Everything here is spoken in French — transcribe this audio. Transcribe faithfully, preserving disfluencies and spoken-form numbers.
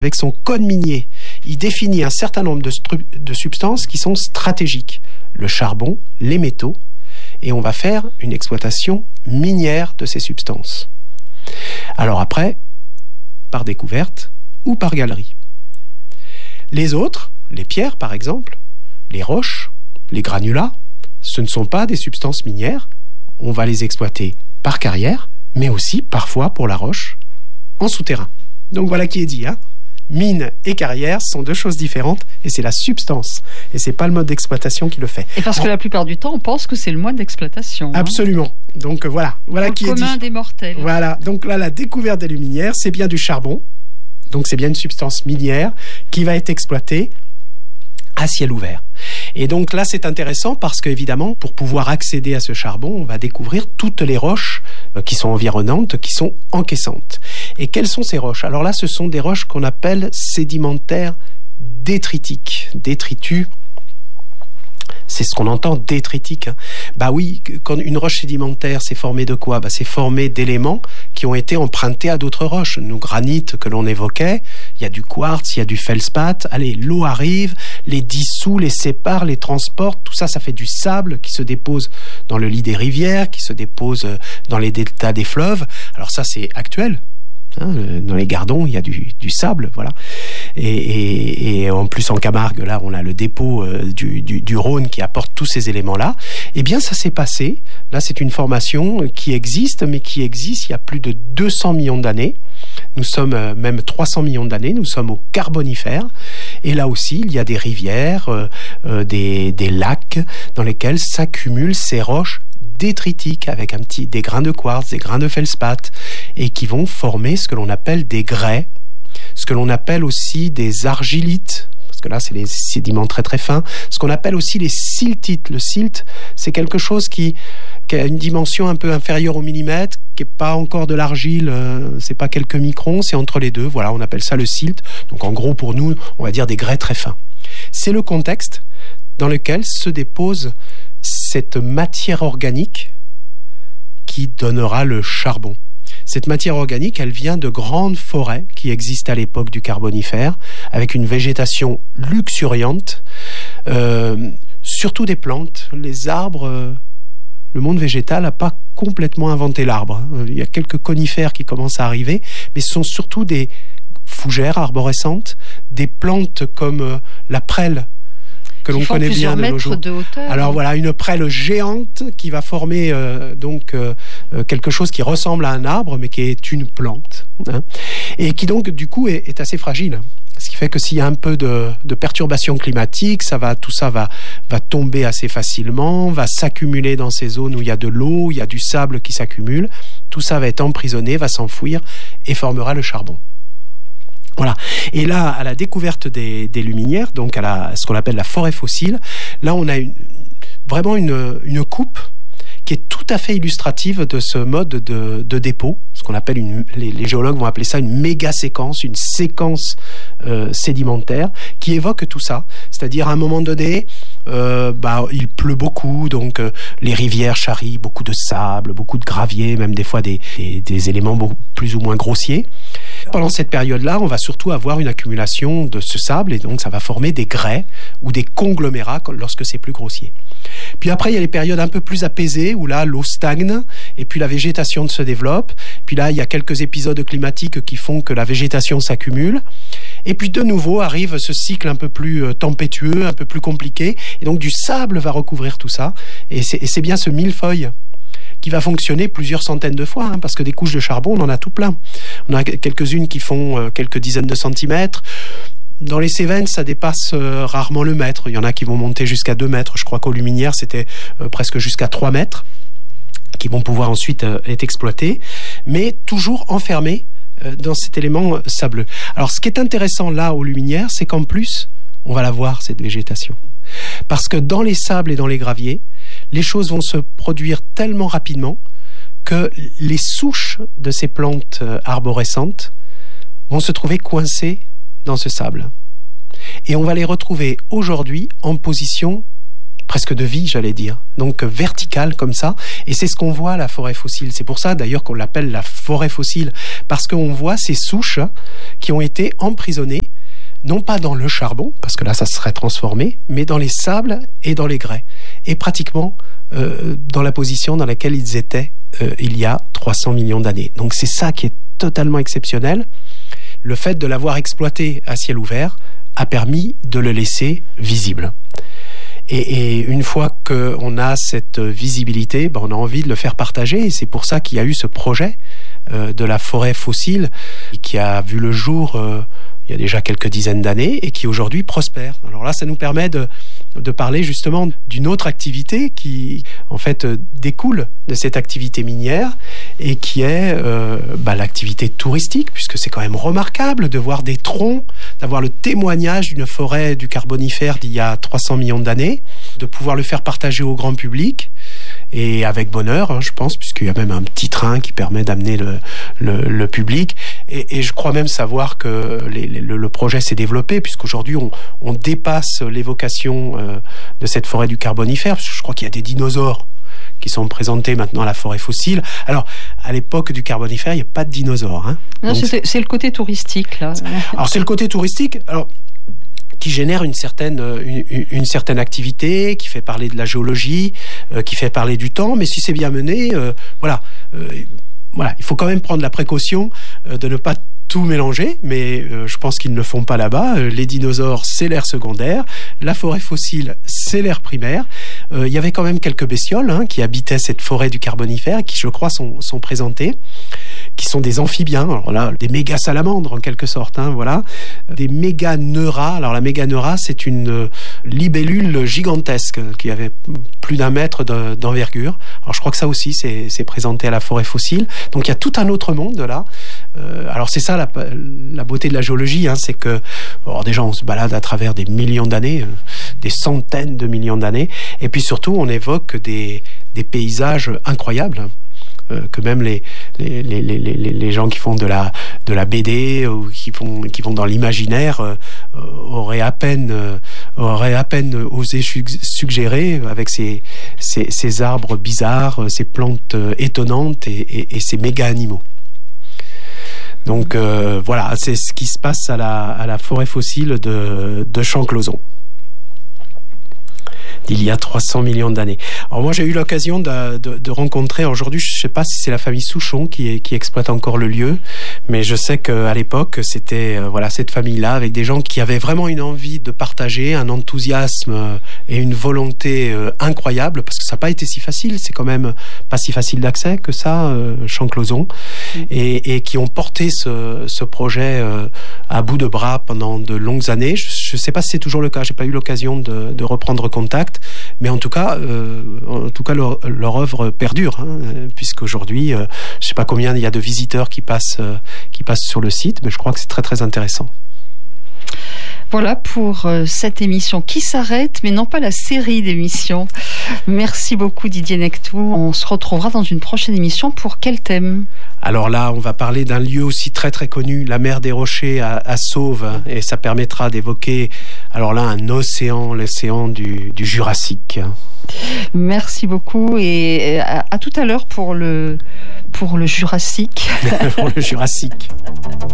avec son code minier, il définit un certain nombre de, stru- de substances qui sont stratégiques. Le charbon, les métaux, et on va faire une exploitation minière de ces substances. Alors après, par découverte ou par galerie. Les autres, les pierres par exemple, les roches, les granulats, ce ne sont pas des substances minières. On va les exploiter par carrière, mais aussi parfois pour la roche, en souterrain. Donc voilà qui est dit, hein. Mine et carrière sont deux choses différentes et c'est la substance et c'est pas le mode d'exploitation qui le fait. Et parce que la plupart du temps, on pense que c'est le mode d'exploitation. Absolument. Hein. Donc voilà, voilà Pour qui est dit. Le commun des mortels. Voilà. Donc là, la découverte des luminaires, c'est bien du charbon. Donc c'est bien une substance minière qui va être exploitée à ciel ouvert. Et donc là, c'est intéressant parce qu'évidemment, pour pouvoir accéder à ce charbon, on va découvrir toutes les roches qui sont environnantes, qui sont encaissantes. Et quelles sont ces roches ? Alors là, ce sont des roches qu'on appelle sédimentaires détritiques. Détritus, c'est ce qu'on entend, détritique. Hein. Bah oui, quand une roche sédimentaire, c'est formé de quoi ? Bah c'est formé d'éléments qui ont été empruntés à d'autres roches. Nos granites que l'on évoquait, il y a du quartz, il y a du feldspath. Allez, l'eau arrive, les dissout, les sépare, les transporte. Tout ça, ça fait du sable qui se dépose dans le lit des rivières, qui se dépose dans les deltas des fleuves. Alors ça, c'est actuel. Hein, dans les Gardons, il y a du, du sable, voilà. Et, et, et en plus en Camargue, là, on a le dépôt euh, du, du, du Rhône qui apporte tous ces éléments-là. Eh bien, ça s'est passé. Là, c'est une formation qui existe, mais qui existe il y a plus de deux cents millions d'années. Nous sommes euh, même trois cents millions d'années. Nous sommes au Carbonifère. Et là aussi, il y a des rivières, euh, euh, des, des lacs dans lesquels s'accumulent ces roches détritiques avec un petit, des grains de quartz, des grains de feldspath et qui vont former ce que l'on appelle des grès, ce que l'on appelle aussi des argilites, parce que là c'est des sédiments très très fins, ce qu'on appelle aussi les siltites. Le silt, c'est quelque chose qui, qui a une dimension un peu inférieure au millimètre, qui n'est pas encore de l'argile, euh, c'est pas quelques microns, c'est entre les deux, voilà, on appelle ça le silt. Donc en gros pour nous, on va dire des grès très fins. C'est le contexte dans lequel se dépose cette matière organique qui donnera le charbon. Cette matière organique, elle vient de grandes forêts qui existent à l'époque du Carbonifère, avec une végétation luxuriante, euh, surtout des plantes. Les arbres, euh, le monde végétal n'a pas complètement inventé l'arbre. Il y a quelques conifères qui commencent à arriver, mais ce sont surtout des fougères arborescentes, des plantes comme euh, la prêle, que l'on connaît bien de nos jours. De hauteur. Alors voilà, une prêle géante qui va former euh, donc euh, quelque chose qui ressemble à un arbre, mais qui est une plante, hein, et qui donc du coup est, est assez fragile. Ce qui fait que s'il y a un peu de, de perturbation climatique, ça va, tout ça va, va tomber assez facilement, va s'accumuler dans ces zones où il y a de l'eau, il y a du sable qui s'accumule. Tout ça va être emprisonné, va s'enfouir et formera le charbon. Voilà. Et là, à la découverte des, des luminaires, donc à, la, à ce qu'on appelle la forêt fossile, là on a une, vraiment une, une coupe qui est tout à fait illustrative de ce mode de, de dépôt, ce qu'on appelle une, les, les géologues vont appeler ça une méga séquence, une séquence euh, sédimentaire qui évoque tout ça. C'est-à-dire à un moment donné, euh, bah, il pleut beaucoup, donc euh, les rivières charrient beaucoup de sable, beaucoup de gravier, même des fois des, des, des éléments beaucoup, plus ou moins grossiers. Pendant cette période-là, on va surtout avoir une accumulation de ce sable et donc ça va former des grès ou des conglomérats lorsque c'est plus grossier. Puis après, il y a les périodes un peu plus apaisées où là, l'eau stagne et puis la végétation se développe. Puis là, il y a quelques épisodes climatiques qui font que la végétation s'accumule. Et puis de nouveau arrive ce cycle un peu plus tempétueux, un peu plus compliqué. Et donc du sable va recouvrir tout ça. Et c'est, et c'est bien ce millefeuille qui va fonctionner plusieurs centaines de fois, hein, parce que des couches de charbon, on en a tout plein. On a quelques-unes qui font euh, quelques dizaines de centimètres. Dans les Cévennes, ça dépasse euh, rarement le mètre. Il y en a qui vont monter jusqu'à deux mètres. Je crois qu'aux Luminaires, c'était euh, presque jusqu'à trois mètres, qui vont pouvoir ensuite euh, être exploités, mais toujours enfermés euh, dans cet élément euh, sableux. Alors, ce qui est intéressant là aux Luminaires, c'est qu'en plus, on va la voir, cette végétation. Parce que dans les sables et dans les graviers, les choses vont se produire tellement rapidement que les souches de ces plantes arborescentes vont se trouver coincées dans ce sable. Et on va les retrouver aujourd'hui en position presque de vie, j'allais dire. Donc verticale comme ça. Et c'est ce qu'on voit à la forêt fossile. C'est pour ça d'ailleurs qu'on l'appelle la forêt fossile, parce qu'on voit ces souches qui ont été emprisonnées, non pas dans le charbon, parce que là ça serait transformé, mais dans les sables et dans les grès. Et pratiquement euh, dans la position dans laquelle ils étaient euh, il y a trois cents millions d'années. Donc c'est ça qui est totalement exceptionnel. Le fait de l'avoir exploité à ciel ouvert a permis de le laisser visible. Et, et une fois qu'on a cette visibilité, ben on a envie de le faire partager. Et c'est pour ça qu'il y a eu ce projet euh, de la forêt fossile qui a vu le jour euh, il y a déjà quelques dizaines d'années et qui aujourd'hui prospère. Alors là, ça nous permet de, de parler justement d'une autre activité qui, en fait, découle de cette activité minière et qui est euh, bah, l'activité touristique, puisque c'est quand même remarquable de voir des troncs, d'avoir le témoignage d'une forêt du Carbonifère d'il y a trois cents millions d'années, de pouvoir le faire partager au grand public. Et avec bonheur, hein, je pense, puisqu'il y a même un petit train qui permet d'amener le, le, le public. Et, et je crois même savoir que les, les, le, le projet s'est développé, puisqu'aujourd'hui, on, on dépasse l'évocation euh, de cette forêt du Carbonifère, parce que je crois qu'il y a des dinosaures qui sont présentés maintenant à la forêt fossile. Alors, à l'époque du Carbonifère, il n'y a pas de dinosaures. Hein. Non, Donc, c'est, c'est le côté touristique, là. Alors, c'est le côté touristique. Alors, qui génère une certaine, une, une certaine activité, qui fait parler de la géologie, euh, qui fait parler du temps, mais si c'est bien mené, euh, voilà, euh, voilà, il faut quand même prendre la précaution euh, de ne pas tout mélanger, mais euh, je pense qu'ils ne le font pas là-bas. Euh, les dinosaures, c'est l'air secondaire, la forêt fossile, c'est l'air primaire. Euh, il y avait quand même quelques bestioles hein, qui habitaient cette forêt du Carbonifère, et qui, je crois, sont, sont présentées, qui sont des amphibiens, alors là, des méga salamandres en quelque sorte, hein, voilà, des méga neuras. Alors la méga neura, c'est une euh, libellule gigantesque qui avait plus d'un mètre de, d'envergure. Alors je crois que ça aussi, c'est, c'est présenté à la forêt fossile. Donc il y a tout un autre monde là. Euh, alors c'est ça la, la beauté de la géologie, hein, c'est que alors déjà on se balade à travers des millions d'années, euh, des centaines de millions d'années, et puis surtout on évoque des, des paysages incroyables. Euh, que même les, les, les, les, les gens qui font de la, de la B D ou qui, font, qui vont dans l'imaginaire euh, auraient, à peine, euh, auraient à peine osé suggérer avec ces, ces, ces arbres bizarres, ces plantes étonnantes et, et, et ces méga-animaux. Donc euh, voilà, c'est ce qui se passe à la, à la forêt fossile de, de Champclauson, d'il y a trois cents millions d'années. Alors moi j'ai eu l'occasion de, de, de rencontrer, aujourd'hui je ne sais pas si c'est la famille Souchon qui, qui exploite encore le lieu, mais je sais qu'à l'époque c'était euh, voilà, cette famille-là avec des gens qui avaient vraiment une envie de partager, un enthousiasme euh, et une volonté euh, incroyable, parce que ça n'a pas été si facile, c'est quand même pas si facile d'accès que ça, euh, Champclauson, mmh. et, et qui ont porté ce, ce projet euh, à bout de bras pendant de longues années. Je ne sais pas si c'est toujours le cas, j'ai pas eu l'occasion de, de reprendre contact, mais en tout cas, euh, en tout cas leur, leur œuvre perdure, hein, puisqu'aujourd'hui, euh, je ne sais pas combien il y a de visiteurs qui passent, euh, qui passent sur le site, mais je crois que c'est très très intéressant. Voilà pour euh, cette émission qui s'arrête, mais non pas la série d'émissions. Merci beaucoup Didier Nectou. On se retrouvera dans une prochaine émission pour quel thème ? Alors là, on va parler d'un lieu aussi très très connu, la mer des Rochers à, à Sauve, et ça permettra d'évoquer, alors là, un océan, l'océan du, du Jurassique. Merci beaucoup et à, à tout à l'heure pour le, pour le Jurassique. Pour le Jurassique.